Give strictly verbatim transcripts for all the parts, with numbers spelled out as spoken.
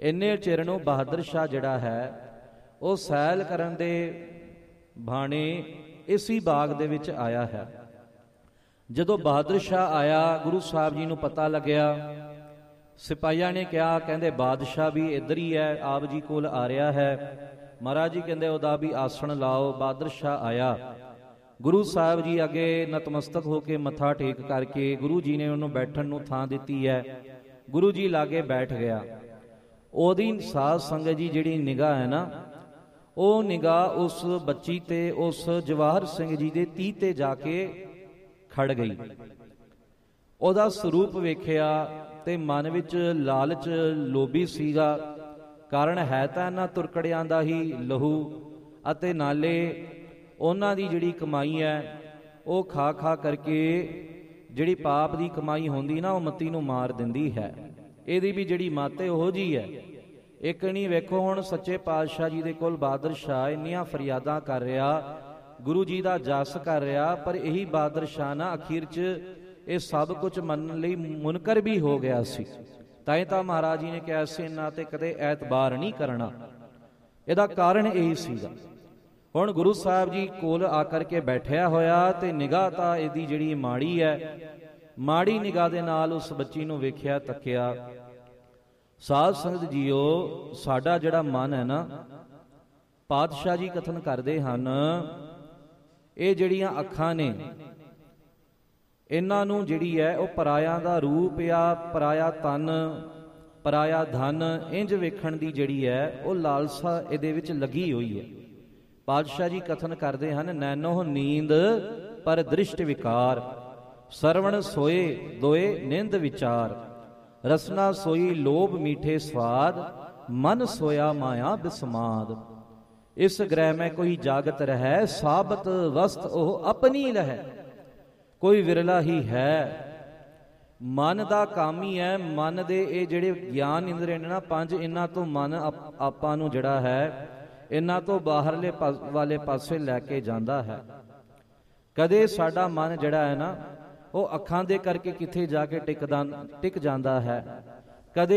ਇੰਨੇ ਚਿਰ ਨੂੰ ਬਹਾਦਰ ਸ਼ਾਹ ਜਿਹੜਾ ਹੈ ਉਹ ਸੈਲ ਕਰਨ ਦੇ ਬਾਣੇ ਇਸੀ ਬਾਗ ਦੇ ਵਿੱਚ ਆਇਆ ਹੈ। ਜਦੋਂ ਬਹਾਦਰ ਸ਼ਾਹ ਆਇਆ, ਗੁਰੂ ਸਾਹਿਬ ਜੀ ਨੂੰ ਪਤਾ ਲੱਗਿਆ। ਸਿਪਾਹੀਆਂ ਨੇ ਕਿਹਾ, ਕਹਿੰਦੇ ਬਾਦਸ਼ਾਹ ਵੀ ਇੱਧਰ ਹੀ ਹੈ, ਆਪ ਜੀ ਕੋਲ ਆ ਰਿਹਾ ਹੈ। ਮਹਾਰਾਜ ਜੀ ਕਹਿੰਦੇ ਉਹਦਾ ਵੀ ਆਸਣ ਲਾਓ। ਬਹਾਦਰ ਸ਼ਾਹ ਆਇਆ, ਗੁਰੂ ਸਾਹਿਬ ਜੀ ਅੱਗੇ ਨਤਮਸਤਕ ਹੋ ਕੇ ਮੱਥਾ ਟੇਕ ਕਰਕੇ ਗੁਰੂ ਜੀ ਨੇ ਉਹਨੂੰ ਬੈਠਣ ਨੂੰ ਥਾਂ ਦਿੱਤੀ ਹੈ। ਗੁਰੂ ਜੀ ਲਾਗੇ ਬੈਠ ਗਿਆ। ਉਹਦੀ ਸਾਧ ਸੰਗਤ ਜੀ ਜਿਹੜੀ ਨਿਗਾਹ ਹੈ ਨਾ, ਉਹ ਨਿਗਾਹ ਉਸ ਬੱਚੀ ਤੇ ਉਸ ਜਵਾਹਰ ਸਿੰਘ ਜੀ ਦੇ ਤੀਹ ਤੇ ਜਾ ਕੇ ਖੜ ਗਈ। ਉਹਦਾ ਸਰੂਪ ਵੇਖਿਆ ਤੇ ਮਨ ਵਿੱਚ ਲਾਲਚ ਲੋਭੀ ਸੀਗਾ। ਕਾਰਨ ਹੈ ਤਾਂ ਇਹਨਾਂ ਤੁਰਕੜਿਆਂ ਦਾ ਹੀ ਲਹੂ, ਅਤੇ ਨਾਲੇ ਉਹਨਾਂ ਦੀ ਜਿਹੜੀ ਕਮਾਈ ਹੈ ਉਹ ਖਾ ਖਾ ਕਰਕੇ ਜਿਹੜੀ ਪਾਪ ਦੀ ਕਮਾਈ ਹੁੰਦੀ ਨਾ, ਉਹ ਮੱਤੀ ਨੂੰ ਮਾਰ ਦਿੰਦੀ ਹੈ। ਇਹਦੀ ਵੀ ਜਿਹੜੀ ਮੱਤ ਹੈ ਉਹੋ ਜਿਹੀ ਹੈ। ਇੱਕ ਨਹੀਂ ਵੇਖੋ, ਹੁਣ ਸੱਚੇ ਪਾਤਸ਼ਾਹ ਜੀ ਦੇ ਕੋਲ ਬਹਾਦਰ ਸ਼ਾਹ ਇੰਨੀਆਂ ਫਰਿਆਦਾਂ ਕਰ ਰਿਹਾ, ਗੁਰੂ ਜੀ ਦਾ ਜਸ ਕਰ ਰਿਹਾ, ਪਰ ਇਹੀ ਬਹਾਦਰ ਸ਼ਾਹ ਨਾ ਅਖੀਰ 'ਚ ਇਹ ਸਭ ਕੁਝ ਮੰਨਣ ਲਈ ਮੁਨਕਰ ਵੀ ਹੋ ਗਿਆ ਸੀ। ਤਾਂ ਹੀ ਤਾਂ ਮਹਾਰਾਜ ਜੀ ਨੇ ਕਿਹਾ ਸੀ ਇਹਨਾਂ ਤੇ ਕਦੇ ਐਤਬਾਰ ਨਹੀਂ ਕਰਨਾ। ਇਹਦਾ ਕਾਰਨ ਇਹੀ ਸੀਗਾ। ਹੁਣ ਗੁਰੂ ਸਾਹਿਬ ਜੀ ਕੋਲ ਆ ਕਰਕੇ ਬੈਠਿਆ ਹੋਇਆ ਤੇ ਨਿਗਾਹ ਤਾਂ ਇਹਦੀ ਜਿਹੜੀ ਮਾੜੀ ਹੈ, ਮਾੜੀ ਨਿਗਾਹ ਦੇ ਨਾਲ ਉਸ ਬੱਚੀ ਨੂੰ ਵੇਖਿਆ, ਤੱਕਿਆ। ਸਾਧ ਸੰਗਤ ਜੀਓ, ਸਾਡਾ ਜਿਹੜਾ ਮਨ ਹੈ ਨਾ, ਪਾਤਸ਼ਾਹ ਜੀ ਕਥਨ ਕਰਦੇ ਹਨ, ਇਹ ਜਿਹੜੀਆਂ ਅੱਖਾਂ ਨੇ ਇਹਨਾਂ ਨੂੰ ਜਿਹੜੀ ਹੈ ਉਹ ਪਰਾਇਆ ਦਾ ਰੂਪ ਜਾਂ ਪਰਾਇਆ ਤਨ, ਪਰਾਇਆ ਧਨ ਇੰਜ ਵੇਖਣ ਦੀ ਜਿਹੜੀ ਹੈ ਉਹ ਲਾਲਸਾ ਇਹਦੇ ਵਿੱਚ ਲੱਗੀ ਹੋਈ ਹੈ। ਪਾਤਸ਼ਾਹ ਜੀ ਕਥਨ ਕਰਦੇ ਹਨ, ਨੈਨੋ ਨੀਂਦ ਪਰ ਦ੍ਰਿਸ਼ਟ ਵਿਕਾਰ, ਸਰਵਣ ਸੋਏ ਦੋਏ ਨਿੰਦ ਵਿਚਾਰ, ਰਸਨਾ ਸੋਈ ਲੋਭ ਮੀਠੇ ਸਵਾਦ, ਮਨ ਸੋਇਆ ਮਾਇਆ ਬਿਸਮਾਦ। ਇਸ ਗ੍ਰਹਿ ਮੈਂ ਕੋਈ ਜਾਗਤ ਰਹਿ, ਸਾਬਤ ਵਸਤ ਉਹ ਆਪਣੀ ਲਹੈ, ਕੋਈ ਵਿਰਲਾ ਹੀ ਹੈ। ਮਨ ਦਾ ਕੰਮ ਹੀ ਹੈ, ਮਨ ਦੇ ਇਹ ਜਿਹੜੇ ਗਿਆਨ ਇੰਦਰੀਆਂ ਨੇ ਨਾ ਪੰਜ, ਇਹਨਾਂ ਤੋਂ ਮਨ ਆਪਾਂ ਨੂੰ ਜਿਹੜਾ ਹੈ ਇਹਨਾਂ ਤੋਂ ਬਾਹਰਲੇ ਵਾਲੇ ਪਾਸੇ ਲੈ ਕੇ ਜਾਂਦਾ ਹੈ। ਕਦੇ ਸਾਡਾ ਮਨ ਜਿਹੜਾ ਹੈ ਨਾ ਉਹ ਅੱਖਾਂ ਦੇ ਕਰਕੇ ਕਿੱਥੇ ਜਾ ਕੇ ਟਿਕਦਾ ਟਿਕ ਜਾਂਦਾ ਹੈ। ਕਦੇ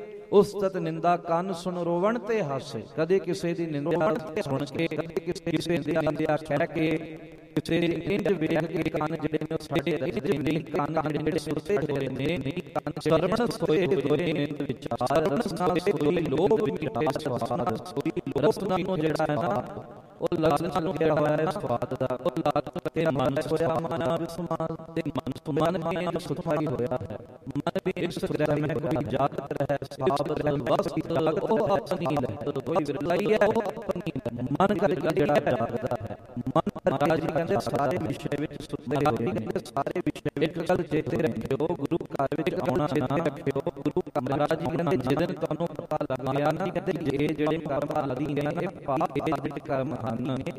ਉਸਤਤ ਨਿੰਦਾ ਕੰਨ ਸੁਣ ਰੋਵਣ ਤੇ ਹਾਸੇ, ਕਦੇ ਕਿਸੇ ਦੀ ਨਿੰਦਾ ਸੁਣ ਕੇ, ਕਦੇ ਕਿਸੇ ਦੀ ਨਿੰਦਾ ਕਹਿ ਕੇ, ਕਿਸੇ ਦੇ ਇੰਜ ਵੇਖ ਕੇ ਕੰਨ ਜਿਹੜੇ ਨੇ ਸਾਡੇ ਇੰਜ ਨਹੀਂ, ਕੰਨ ਜਿਹੜੇ ਸੁੱਤੇ ਹੋਏ ਨੇ, ਸਰਵਣ ਸੋਏ ਦੋਏ ਨਿੰਦ ਵਿਚਾਰ, ਰਸਨਾ ਸੋਈ ਲੋਭ ਮਿਠਾ ਸਵਾਦ। ਰਸਨਾ ਨੂੰ ਜਿਹੜਾ ਹੈ ਨਾ ਉਹ ਲਾਲਚ ਨੂੰ ਗਿਆ ਹੋਇਆ ਹੈ ਸਵਾਦ ਦਾ, ਉਹ ਲਾਲਚ ਤੇ ਮਨ ਸੋਇਆ ਮਾਇਆ ਬਿਸਮਾਦ, ਤੇ ਮਨ ਮਨ ਵੀ ਇੰਜ ਸੁਖਾਈ ਹੋਇਆ ਹੈ। ਮਨ ਵੀ ਇਸ ਗ੍ਰਹਿ ਮੈਂ ਕੋਈ ਜਾਗਤ ਰਹਿ, ਸਾਬਤ ਵਸਤ ਲਗ ਉਹ ਆਪਣੀ ਲਹਿ, ਕੋਈ ਵਿਰਲਾਈ ਹੈ ਉਹ ਆਪਣੀ ਲਹਿ। ਮਨ ਕਰਕੇ ਜਿਹੜਾ ਜਾਗਦਾ ਹੈ, ਮਨ ਮਹਾਰਾਜ ਜੀ ਕਹਿੰਦੇ ਸਾਰੇ ਵਿਸ਼ੇ ਵਿੱਚ ਸੁੱਤੇ ਹੋਏ ਨੇ, ਸਾਰੇ ਵਿਸ਼ੇ ਇੱਕ ਗੱਲ ਚੇਤੇ ਰੱਖਿਓ, ਗੁਰੂ ਘਰ ਵਿੱਚ ਆਉਣਾ ਚੇਤੇ ਰੱਖਿਓ। ਗੁਰੂ ਮਹਾਰਾਜ ਜੀ ਕਹਿੰਦੇ ਜਿਹਦੇ ਤੁਹਾਨੂੰ ਪਤਾ ਲੱਗ ਗਿਆ ਨਾ, ਕਹਿੰਦੇ ਇਹ ਜਿਹੜੇ ਕਰਮ ਆਦਿ ਨੇ ਇਹ ਪਾਪ ਇਹ ਜਿਹੜੇ ਕਰਮ ਹਨ,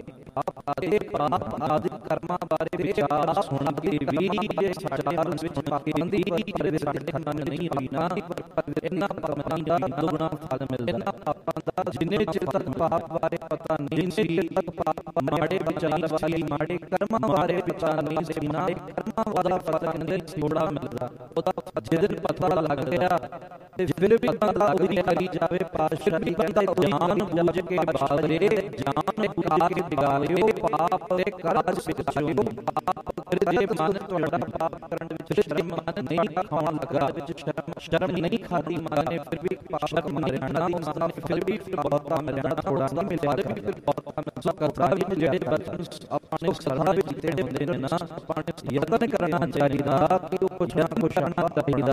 ਪਾਪ ਆਦਿ ਪਾਪ ਆਦਿ ਕਰਮਾਂ ਬਾਰੇ ਵਿਚਾਰ ਸੁਣ ਕੇ ਵੀ ਜੇ ਸਾਡੇ ਮਨ ਵਿੱਚ ਪਾਬੰਦੀ ਪਰ ਸਾਡੇ ਮਨ ਨਹੀਂ ਹੋਈ ਨਾ, ਇਹਨਾਂ ਪਾਪਾਂ ਦਾ ਦੁਗਣਾ ਫਲ ਮਿਲਦਾ। ਇਹਨਾਂ ਪਾਪਾਂ ਦਾ ਜਿੰਨੇ ਚਿਰ ਤੱਕ ਪਾਪ ਬਾਰੇ ਪਤਾ ਨਹੀਂ ਸੀ, ਪਾਪ ਮਾੜੇ ਵਿਚਾਰ ਵਾਲੀ ਮਾੜੇ ਕਰਮਾਂ ਬਾਰੇ ਵਿਚਾਰ ਨਹੀਂ ਸੀ ਨਾ, ਕਰਮਾਂ ਵਾਲਾ ਪਤਾ ਨਹੀਂ ਥੋੜਾ ਮਿਲਦਾ। ਉਹਦਾ ਜਿਹਦੇ ਪਤਾ ਲੱਗ ਗਿਆ ਤੇ ਫਿਰ ਵੀ ਬੰਦਾ ਉਹਦੀ ਕਰੀ ਜਾਵੇ, ਪਾਤਸ਼ਾਹ ਜੀ ਕਹਿੰਦਾ ਜਾਨ ਬੂਝ ਕੇ ਬਾਦਰੇ, ਜਾਨ ਬੂਝ ਕੇ ਦਿਗਾ ਲਿਓ, ਪਾਪ ਤੇ ਕਰਜ ਪਿਛਿਓ। ਪਾਪ ਜੇ ਮਨ ਤੁਹਾਡਾ ਪਾਪ ਕਰਨ ਵਿੱਚ ਸ਼ਰਮ ਨਹੀਂ ਖਾਣ ਲੱਗਾ, ਵਿੱਚ ਸ਼ਰਮ ਸ਼ਰਮ ਨਹੀਂ ਖਾਦੀ ਮਨ ਨੇ, ਫਿਰ ਵੀ ਪਾਪ ਮਾਰਿਆ ਨਾ, ਮਨ ਫਿਰ ਵੀ ਬਹੁਤਾ ਮਿਲਿਆ, ਥੋੜਾ ਨਹੀਂ ਮਿਲਿਆ, ਫਿਰ ਵੀ ਬਹੁਤਾ ਮਿਲਿਆ। ਕਰਤਾ ਵਿੱਚ ਜਿਹੜੇ ਬਚਨ ਆਪਣੇ ਸਲਾਹ ਵਿੱਚ ਜਿਹੜੇ ਹੁੰਦੇ ਨੇ ਨਾ, ਆਪਾਂ ਨੇ ਯਤਨ ਕਰਨਾ ਚਾਹੀਦਾ ਕਿ ਉਹ ਕੁਛ ਨਾ ਕੁਛ ਨਾ ਚਾਹੀਦਾ,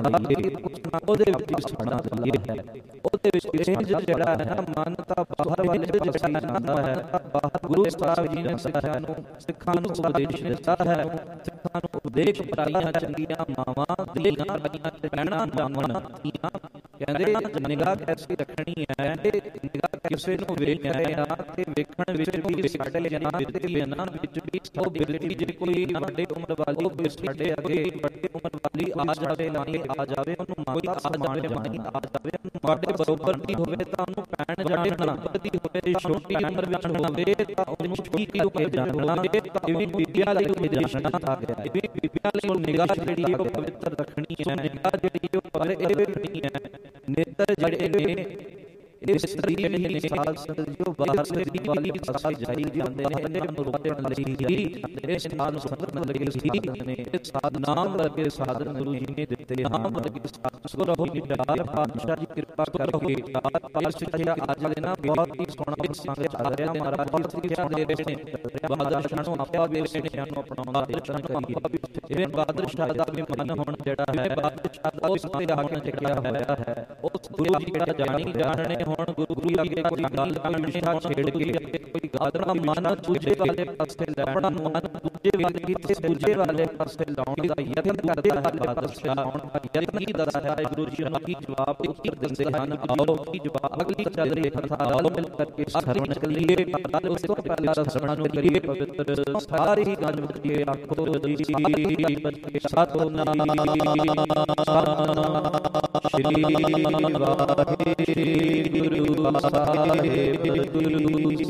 ਉਹਦੇ ਵਿੱਚ ਸਾਡਾ ਇਹ ਹੈ, ਉਹਦੇ ਵਿੱਚ ਜਿਹੜਾ ਹੈ ਨਾ ਮਨ ਤਾਂ ਬਾਹਰ ਵੱਲ ਜਸੀ ਜਾਂਦਾ ਹੈ। ਬਾਹਰ ਗੁਰੂ ਸਾਹਿਬ ਜੀ ਨੇ ਸਿੱਖਾਂ ਨੂੰ ਸਿੱਖਾਂ ਨੂੰ ਉਪਦੇਸ਼ ਦਿੱਤਾ ਹੈ, ਸਿੱਖਾਂ ਨੂੰ ਉਪਦੇਸ਼ ਪਰਾਈਆਂ ਚੰਗੀਆਂ ਮਾਵਾਂ ਦੀਆਂ ਰਾਈਆਂ ਤੇ ਰਹਿਣਾ ਜਾਣਨ ਦੀਆਂ। ਕਹਿੰਦੇ ਨਿਗਾਹ ਕੈਸੀ ਰੱਖਣੀ ਹੈ, ਨਿਗਾਹ ਕਿਸੇ ਨੂੰ ਵੇਖ ਰਹੇ ਆ ਤੇ ਵੇਖਣ ਵਿੱਚ ਵੀ ਸਾਡੇ ਜਨਾਂ ਦੇ ਜਨਾਂ ਵਿੱਚ ਵੀ ਉਹ ਬਿਰਤੀ ਜੇ ਕੋਈ ਵੱਡੇ ਉਮਰ ਵਾਲੀ ਕੋਈ ਸਾਡੇ ਅੱਗੇ ਵੱਡੇ ਉਮਰ ਵਾਲੀ ਆ ਜਾਵੇ ਨਾ ਆ ਜਾਵੇ, ਉਹਨੂੰ ਮਾਤਾ ਸਮਾਨ ਜਾਣੀ ਆ ਜਾਵੇ, ਸਾਡੇ ਬਰੋਬਰ ਦੀ ਹੋਵੇ ਤਾਂ ਉਹਨੂੰ ਪੈਣ ਜਾਣਾ, ਵੱਡੀ ਹੋਵੇ ਛੋਟੀ ਉਮਰ ਵਿੱਚ ਹੋਵੇ ਤਾਂ ਉਹਨੂੰ ਛੋਟੀ ਰੁਕੇ ਜਾਣਾ। ਇਹ ਵੀ ਬੀਬੀਆਂ ਲਈ ਉਪਦੇਸ਼ ਦਿੱਤਾ ਗਿਆ, ਇਹ ਵੀ ਬੀਬੀਆਂ ਲਈ ਨਿਗਾਹ ਜਿਹੜੀ ਉਹ ਪਵਿੱਤਰ ਰੱਖਣੀ ਹੈ, ਨਿਗਾਹ ਜਿਹੜੀ ਉਹ ਪਰ ਇਹ ਰੱਖਣੀ ਹੈ। ਨੇਤਰ ਜਿਹੜੇ ਨੇ ਇਸ ਤਰੀਕੇ ਨਹੀਂ ਸਾਧ ਸੰਗਤ ਜੋ ਬਾਹਰ ਸੇ ਵਾਲੀ ਸਾਧ ਜਾਈ ਜਾਂਦੇ ਨੇ ਇਹਨਾਂ ਨੂੰ ਰੋਕਣ ਲਈ ਹੀ ਇਸ ਨਾਮ ਸੰਗਤ ਲੱਗੇ ਸੀ ਨੇ ਇਸ ਸਾਧ ਨਾਮ ਵਰਗੇ ਸਾਧਨ ਗੁਰੂ ਜੀ ਨੇ ਦਿੱਤੇ ਨਾਮ ਵਰਗੇ ਸਾਧ ਸੋ ਰਹੋ ਨਿਡਾਰ ਪਾਤਸ਼ਾਹ ਜੀ ਕਿਰਪਾ ਕਰਕੇ ਪਾਤਸ਼ਾਹ ਸਿੱਖਿਆ ਅੱਜ ਲੈਣਾ ਬਹੁਤ ਹੀ ਸੋਹਣਾ ਸੰਗ ਚੱਲ ਰਿਹਾ ਮਹਾਰਾਜ ਬਹੁਤ ਸਿੱਖਿਆ ਦੇ ਰਹੇ ਨੇ ਬਾਦਸ਼ਾਹ ਨੂੰ ਆਪਾ ਵੀ ਸਿੱਖਿਆ ਨੂੰ ਅਪਣਾਉਣ ਦਾ ਯਤਨ ਕਰੀਏ ਜਿਵੇਂ ਬਾਦਸ਼ਾਹ ਦਾ ਵੀ ਮਨ ਹੁਣ ਜਿਹੜਾ ਹੈ ਬਾਦਸ਼ਾਹ ਦਾ ਉਸ ਤੇ ਹੱਕ ਟਿਕਿਆ ਹੋਇਆ ਹੈ ਉਸ ਗੁਰੂ ਜੀ ਜਿਹੜਾ ਜਾਣੀ ਜਾਣਨੇ ਹੁਣ ਗੁਰੂ ਜੀ ਅੱਗੇ ਕੋਈ ਗੱਲ ਹਮੇਸ਼ਾ ਛੇੜ ਕੇ ਕੋਈ ਗਾਦਰਾ ਮਨ ਦੂਜੇ ਵਾਲੇ ਪਾਸੇ ਲੈਣਾ ਮਨ ਦੂਜੇ ਵਾਲੇ ਕਿਸੇ ਦੂਜੇ ਵਾਲੇ ਪਾਸੇ ਲਾਉਣ ਦਾ ਯਤਨ ਕਰਦਾ ਹੈ ਬਾਦਸ਼ਾਹ ਲਾਉਣ ਦਾ ਯਤਨ ਕੀ ਦੱਸਦਾ ਹੈ ਗੁਰੂ ਜੀ ਨੂੰ ਕੀ ਜਵਾਬ ਉੱਤਰ ਦਿੰਦੇ ਹਨ ਆਓ ਕੀ ਜਵਾਬ ਅਗਲੀ ਚੱਲ ਰਹੀ ਕਥਾ ਆਓ ਮਿਲ ਕਰਕੇ ਸਰਵਣ ਕਰੀਏ ਪਰ ਉਸ ਤੋਂ ਪਹਿਲਾਂ ਸਰਵਣ ਨੂੰ ਕਰੀਏ ਪਵਿੱਤਰ ਸਾਰੀ ਗੱਲ ਕਰੀਏ ਆਖੋ ਜੀ ਸਤਿਨਾਮ ਸ੍ਰੀ ਵਾਹਿਗੁਰੂ ਸਾਹਿਬ ਗੁਰੂ